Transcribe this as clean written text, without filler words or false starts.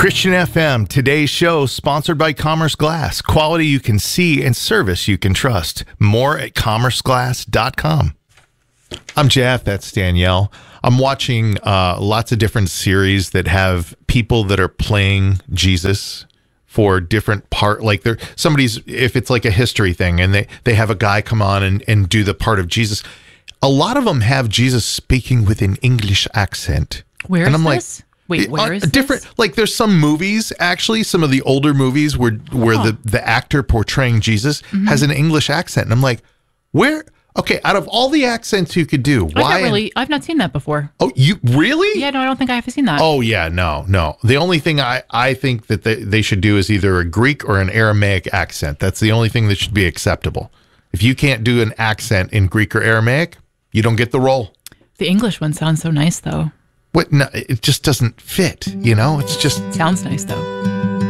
Christian FM, today's show sponsored by Commerce Glass. Quality you can see and service you can trust. More at commerceglass.com. I'm Jeff, that's Danielle. I'm watching lots of different series that have people that are playing Jesus for different like if it's like a history thing and they have a guy come on and do the part of Jesus. A lot of them have Jesus speaking with an English accent. Where and is I'm this? Like, wait, where is different? This? Like there's some movies, actually, some of the older movies where the actor portraying Jesus has an English accent. And I'm like, where? Okay, out of all the accents you could do, why? I've not seen that before. Oh, you really? Yeah, no, I don't think I have seen that. Oh, yeah, no. The only thing I think that they should do is either a Greek or an Aramaic accent. That's the only thing that should be acceptable. If you can't do an accent in Greek or Aramaic, you don't get the role. The English one sounds so nice, though. What? No, it just doesn't fit, you know? It's just... Sounds nice, though.